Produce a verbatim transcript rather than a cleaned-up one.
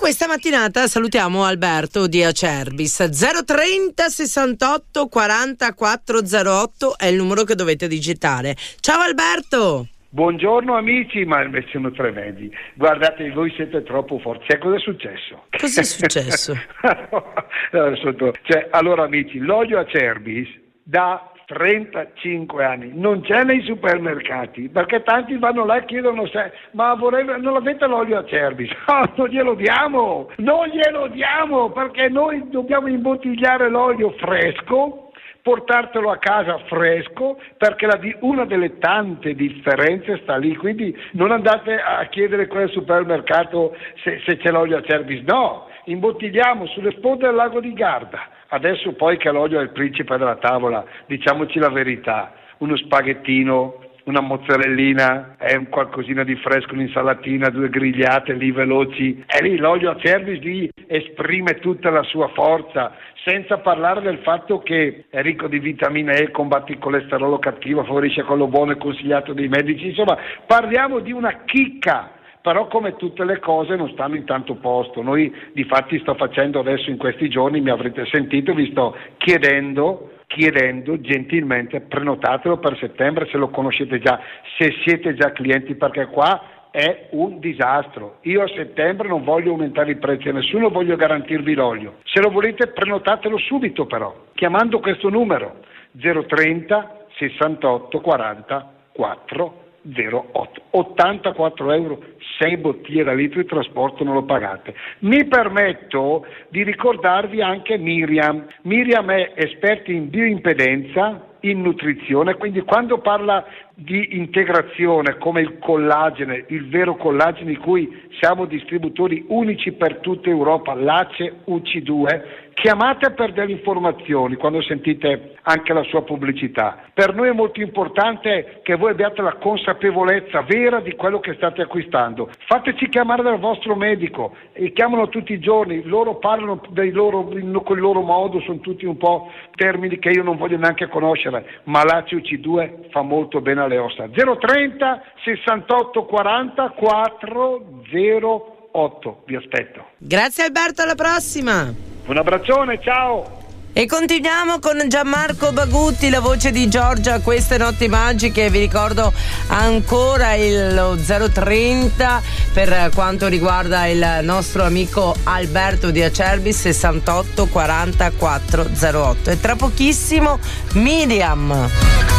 questa mattinata salutiamo Alberto di Acerbis. Zero trenta sessantotto quaranta quattrocentotto è il numero che dovete digitare. Ciao Alberto! Buongiorno amici, ma sono tremendi. Guardate, voi siete troppo forti. Cioè, cosa è successo? Cosa è successo? allora, sotto, cioè, allora amici, l'olio Acerbis da trentacinque anni non c'è nei supermercati, perché tanti vanno là e chiedono se ma vorrei, non avete l'olio Acerbis? No, non glielo diamo, non glielo diamo, perché noi dobbiamo imbottigliare l'olio fresco, portartelo a casa fresco, perché la di, una delle tante differenze sta lì, quindi non andate a chiedere quel supermercato se, se c'è l'olio Acerbis, no, imbottigliamo sulle sponde del lago di Garda. Adesso poi che l'olio è il principe della tavola, diciamoci la verità, uno spaghettino, una mozzarellina, è un qualcosina di fresco, un'insalatina, due grigliate lì veloci, e lì l'olio Acerbis lì esprime tutta la sua forza, senza parlare del fatto che è ricco di vitamina E, combatte il colesterolo cattivo, favorisce quello buono e consigliato dai medici, insomma parliamo di una chicca. Però come tutte le cose non stanno in tanto posto. Noi difatti sto facendo adesso in questi giorni, mi avrete sentito, vi sto chiedendo, chiedendo gentilmente, prenotatelo per settembre se lo conoscete già, se siete già clienti, perché qua è un disastro. Io a settembre non voglio aumentare i prezzi a nessuno, voglio garantirvi l'olio. Se lo volete prenotatelo subito però, chiamando questo numero zero trenta sessantotto quaranta quattro zero otto, ottantaquattro euro, sei bottiglie da litro di trasporto non lo pagate. Mi permetto di ricordarvi anche Miriam. Miriam è esperta in bioimpedenza, in nutrizione, quindi quando parla di integrazione come il collagene, il vero collagene di cui siamo distributori unici per tutta Europa, l'A C E U C due, chiamate per delle informazioni quando sentite anche la sua pubblicità. Per noi è molto importante che voi abbiate la consapevolezza vera di quello che state acquistando. Fateci chiamare dal vostro medico, e chiamano tutti i giorni, loro parlano dei loro, con il loro modo, sono tutti un po' termini che io non voglio neanche conoscere, ma l'A C E U C due fa molto bene alle ossa. zero trenta sessantotto quaranta quattrocentotto, vi aspetto. Grazie Alberto, alla prossima. Un abbraccione, ciao. E continuiamo con Gianmarco Bagutti, la voce di Giorgia, queste notti magiche. Vi ricordo ancora il lo zero trenta per quanto riguarda il nostro amico Alberto di Acerbis, sessantotto quaranta quattrocentotto, e tra pochissimo Miriam.